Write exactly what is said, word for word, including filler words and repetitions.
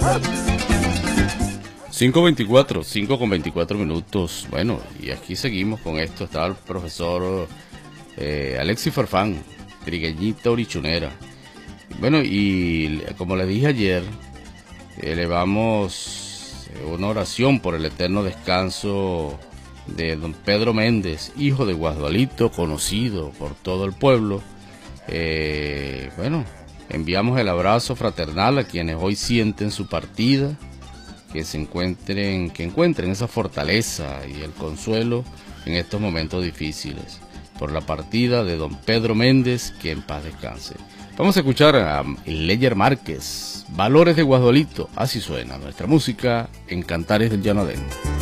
cinco veinticuatro, cinco con veinticuatro minutos. Bueno, y aquí seguimos con esto. Estaba el profesor eh, Alexis Farfán, trigueñita orichunera. Bueno, y como le dije ayer, elevamos una oración por el eterno descanso de don Pedro Méndez, hijo de Guasdualito, conocido por todo el pueblo. Eh, bueno, enviamos el abrazo fraternal a quienes hoy sienten su partida, que se encuentren, que encuentren esa fortaleza y el consuelo en estos momentos difíciles, por la partida de don Pedro Méndez, que en paz descanse. Vamos a escuchar a Leyer Márquez, Valores de Guasdualito. Así suena nuestra música en Cantares del Llano Adentro.